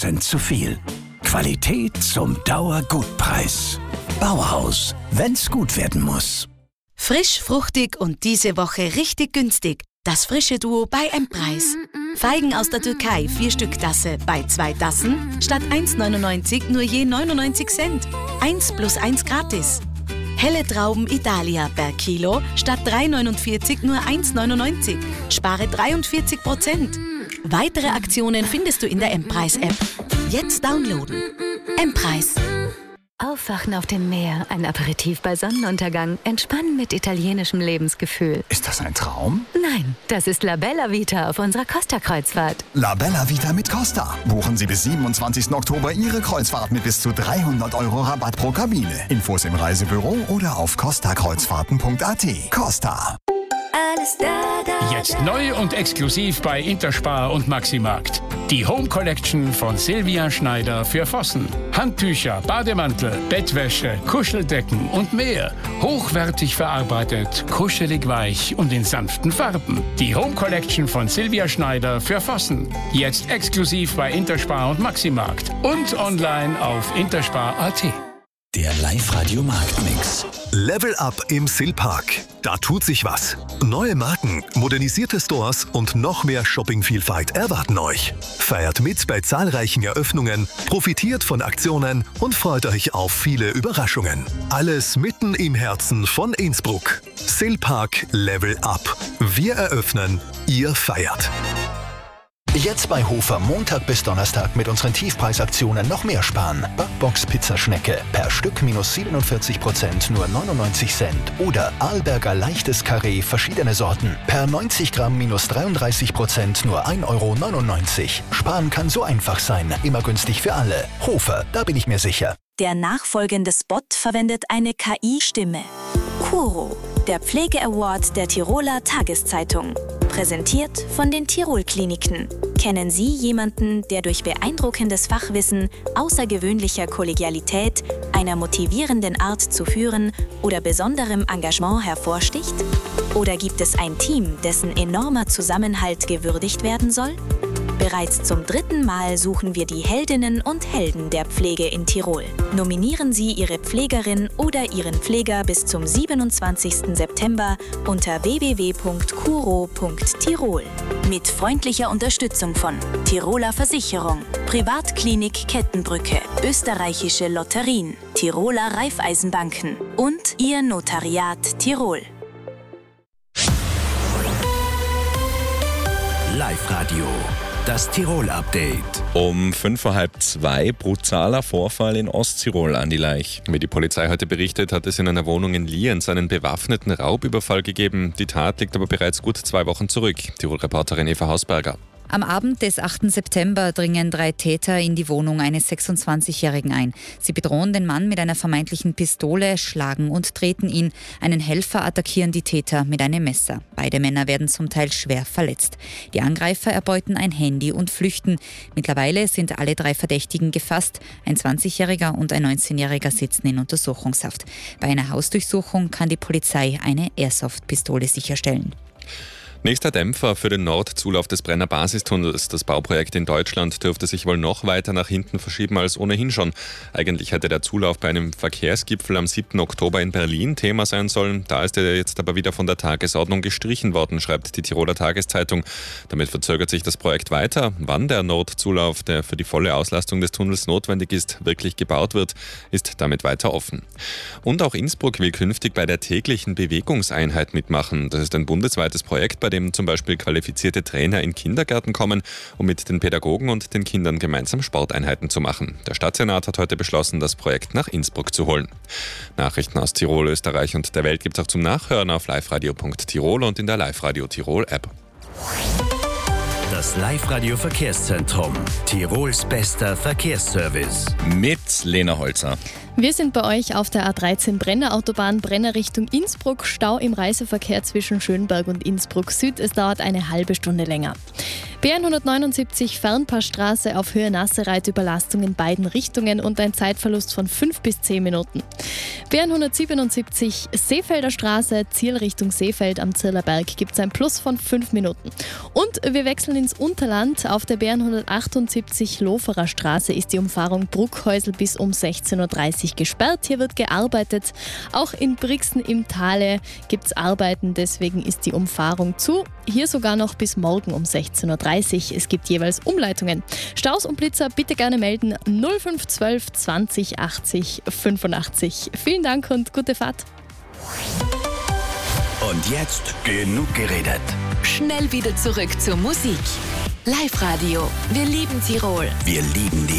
sind zu viel. Qualität zum Dauergutpreis. Bauhaus, wenn's gut werden muss. Frisch, fruchtig und diese Woche richtig günstig. Das frische Duo bei M-Preis. Feigen aus der Türkei, 4 Stück Tasse bei 2 Tassen statt 1,99 nur je 99 Cent. 1 plus 1 gratis. Helle Trauben Italia per Kilo statt 3,49 nur 1,99. Spare 43%. Weitere Aktionen findest du in der M-Preis-App. Jetzt downloaden. M-Preis. Aufwachen auf dem Meer, ein Aperitif bei Sonnenuntergang, entspannen mit italienischem Lebensgefühl. Ist das ein Traum? Nein, das ist La Bella Vita auf unserer Costa-Kreuzfahrt. La Bella Vita mit Costa. Buchen Sie bis 27. Oktober Ihre Kreuzfahrt mit bis zu 300 € Rabatt pro Kabine. Infos im Reisebüro oder auf costakreuzfahrten.at. Costa. Alles da. Jetzt neu und exklusiv bei Interspar und Maximarkt. Die Home Collection von Silvia Schneider für Vossen. Handtücher, Bademantel, Bettwäsche, Kuscheldecken und mehr. Hochwertig verarbeitet, kuschelig weich und in sanften Farben. Die Home Collection von Silvia Schneider für Vossen. Jetzt exklusiv bei Interspar und Maximarkt. Und online auf interspar.at. Der Live-Radio Marktmix. Level Up im Silpark. Da tut sich was. Neue Marken, modernisierte Stores und noch mehr Shoppingvielfalt erwarten euch. Feiert mit bei zahlreichen Eröffnungen, profitiert von Aktionen und freut euch auf viele Überraschungen. Alles mitten im Herzen von Innsbruck. Silpark Level Up. Wir eröffnen, ihr feiert. Jetzt bei Hofer Montag bis Donnerstag mit unseren Tiefpreisaktionen noch mehr sparen. Backbox Pizzaschnecke per Stück minus 47% nur 99 Cent. Oder Arlberger leichtes Karree verschiedene Sorten per 90 Gramm minus 33% nur 1,99 €. Sparen kann so einfach sein. Immer günstig für alle. Hofer, da bin ich mir sicher. Der nachfolgende Spot verwendet eine KI-Stimme. Kuro, der Pflege-Award der Tiroler Tageszeitung. Präsentiert von den Tirol-Kliniken. Kennen Sie jemanden, der durch beeindruckendes Fachwissen, außergewöhnlicher Kollegialität, einer motivierenden Art zu führen oder besonderem Engagement hervorsticht? Oder gibt es ein Team, dessen enormer Zusammenhalt gewürdigt werden soll? Bereits zum 3. Mal suchen wir die Heldinnen und Helden der Pflege in Tirol. Nominieren Sie Ihre Pflegerin oder Ihren Pfleger bis zum 27. September unter www.kuro.tirol. Mit freundlicher Unterstützung von Tiroler Versicherung, Privatklinik Kettenbrücke, Österreichische Lotterien, Tiroler Raiffeisenbanken und Ihr Notariat Tirol. Live-Radio. Das Tirol-Update. Um 1:45 brutaler Vorfall in Osttirol, Andi Leich. Wie die Polizei heute berichtet, hat es in einer Wohnung in Lienz einen bewaffneten Raubüberfall gegeben. Die Tat liegt aber bereits gut 2 Wochen zurück. Tirol-Reporterin Eva Hausberger. Am Abend des 8. September dringen 3 Täter in die Wohnung eines 26-Jährigen ein. Sie bedrohen den Mann mit einer vermeintlichen Pistole, schlagen und treten ihn. Einen Helfer attackieren die Täter mit einem Messer. Beide Männer werden zum Teil schwer verletzt. Die Angreifer erbeuten ein Handy und flüchten. Mittlerweile sind alle 3 Verdächtigen gefasst. Ein 20-Jähriger und ein 19-Jähriger sitzen in Untersuchungshaft. Bei einer Hausdurchsuchung kann die Polizei eine Airsoft-Pistole sicherstellen. Nächster Dämpfer für den Nordzulauf des Brenner Basistunnels. Das Bauprojekt in Deutschland dürfte sich wohl noch weiter nach hinten verschieben als ohnehin schon. Eigentlich hätte der Zulauf bei einem Verkehrsgipfel am 7. Oktober in Berlin Thema sein sollen. Da ist er jetzt aber wieder von der Tagesordnung gestrichen worden, schreibt die Tiroler Tageszeitung. Damit verzögert sich das Projekt weiter. Wann der Nordzulauf, der für die volle Auslastung des Tunnels notwendig ist, wirklich gebaut wird, ist damit weiter offen. Und auch Innsbruck will künftig bei der täglichen Bewegungseinheit mitmachen. Das ist ein bundesweites Projekt, bei dem zum Beispiel qualifizierte Trainer in Kindergärten kommen, um mit den Pädagogen und den Kindern gemeinsam Sporteinheiten zu machen. Der Stadtsenat hat heute beschlossen, das Projekt nach Innsbruck zu holen. Nachrichten aus Tirol, Österreich und der Welt gibt es auch zum Nachhören auf liveradio.tirol und in der Live-Radio Tirol App. Das Live-Radio Verkehrszentrum. Tirols bester Verkehrsservice. Mit Lena Holzer. Wir sind bei euch auf der A13 Brenner Autobahn, Brenner Richtung Innsbruck. Stau im Reiseverkehr zwischen Schönberg und Innsbruck Süd. Es dauert eine halbe Stunde länger. BR179 Fernpassstraße auf Höhe Nassereit Überlastung in beiden Richtungen und ein Zeitverlust von 5 bis 10 Minuten. BR177 Seefelder Straße, Zielrichtung Seefeld am Zirlerberg gibt es ein Plus von 5 Minuten. Und wir wechseln ins Unterland. Auf der BR178 Loferer Straße ist die Umfahrung Bruckhäusl bis um 16.30 Uhr gesperrt. Hier wird gearbeitet. Auch in Brixen im Tale gibt es Arbeiten, deswegen ist die Umfahrung zu. Hier sogar noch bis morgen um 16.30 Uhr. Es gibt jeweils Umleitungen. Staus und Blitzer bitte gerne melden 0512 20 80 85. Vielen Dank und gute Fahrt. Und jetzt genug geredet. Schnell wieder zurück zur Musik. Live-Radio. Wir lieben Tirol. Wir lieben die